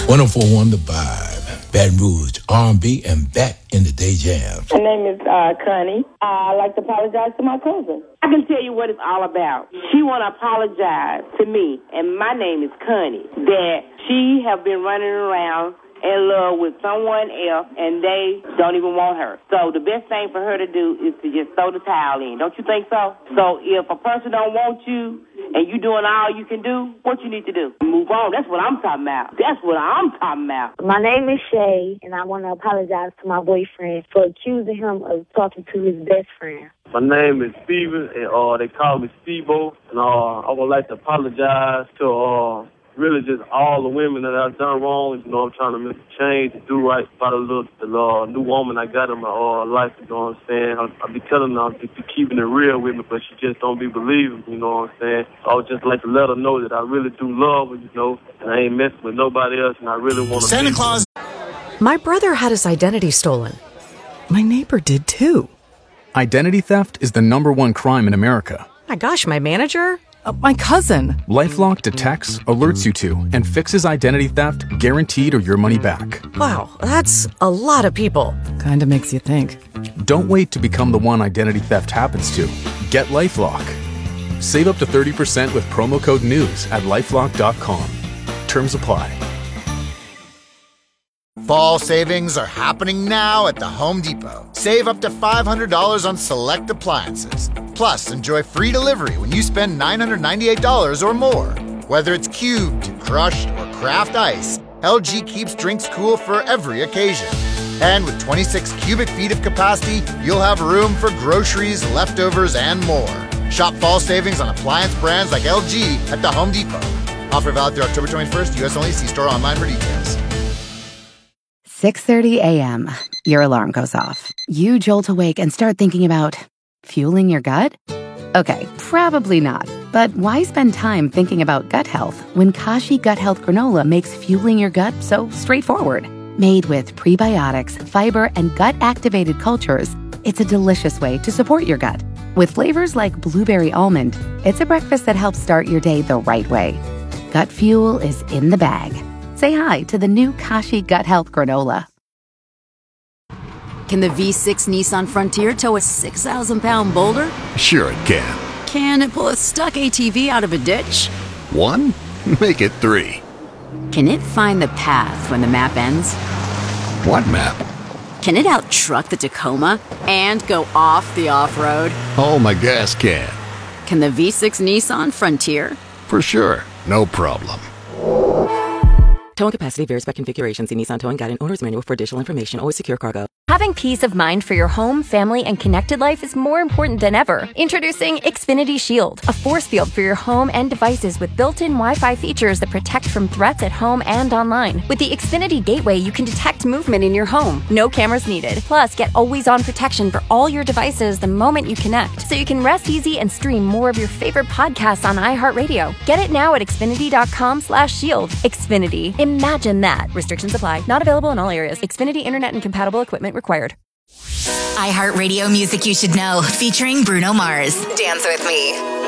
104.1 The Vibe, Baton Rouge, R&B, and back in the day jam. My name is Connie. I'd like to apologize to my cousin. I can tell you what it's all about. She want to apologize to me, and my name is Connie, that she have been running around in love with someone else, and they don't even want her. So the best thing for her to do is to just throw the towel in. Don't you think so? So if a person don't want you, and you doing all you can do, what you need to do? Move on. That's what I'm talking about. That's what I'm talking about. My name is Shay, and I want to apologize to my boyfriend for accusing him of talking to his best friend. My name is Steven, and they call me Steve-O, and I would like to apologize to really just all the women that I've done wrong. You know, I'm trying to make a change and do right by the new woman I got in my life. You know what I'm saying? I be telling her to be keeping it real with me, but she just don't be believing. You know what I'm saying? So I would just like to let her know that I really do love her, you know, and I ain't messing with nobody else, and I really want to Santa Claus. My brother had his identity stolen. My neighbor did too. Identity theft is the #1 crime in America. My gosh, my manager? My cousin. LifeLock detects, alerts you to, and fixes identity theft guaranteed or your money back. Wow, that's a lot of people. Kinda makes you think. Don't wait to become the one identity theft happens to. Get LifeLock. Save up to 30% with promo code NEWS at LifeLock.com. Terms apply. Fall savings are happening now at the Home Depot. Save up to $500 on select appliances. Plus, enjoy free delivery when you spend $998 or more. Whether it's cubed, crushed, or craft ice, LG keeps drinks cool for every occasion. And with 26 cubic feet of capacity, you'll have room for groceries, leftovers, and more. Shop fall savings on appliance brands like LG at the Home Depot. Offer valid through October 21st, U.S. only. See store online for details. 6:30 a.m. Your alarm goes off. You jolt awake and start thinking about fueling your gut? Okay, probably not. But why spend time thinking about gut health when Kashi Gut Health Granola makes fueling your gut so straightforward? Made with prebiotics, fiber, and gut-activated cultures, it's a delicious way to support your gut. With flavors like blueberry almond, it's a breakfast that helps start your day the right way. Gut fuel is in the bag. Say hi to the new Kashi Gut Health Granola. Can the V6 Nissan Frontier tow a 6,000-pound boulder? Sure it can. Can it pull a stuck ATV out of a ditch? 1? Make it 3. Can it find the path when the map ends? What map? Can it out-truck the Tacoma and go off the off-road? Oh, my gas can. Can the V6 Nissan Frontier? For sure. No problem. Towing capacity varies by configuration. See Nissan Towing Guide and Owner's Manual for additional information. Always secure cargo. Having peace of mind for your home, family, and connected life is more important than ever. Introducing Xfinity Shield, a force field for your home and devices with built-in Wi-Fi features that protect from threats at home and online. With the Xfinity Gateway, you can detect movement in your home. No cameras needed. Plus, get always-on protection for all your devices the moment you connect, so you can rest easy and stream more of your favorite podcasts on iHeartRadio. Get it now at Xfinity.com/shield. Xfinity. Imagine that. Restrictions apply. Not available in all areas. Xfinity Internet and compatible equipment required. iHeartRadio music you should know, featuring Bruno Mars. Dance with me.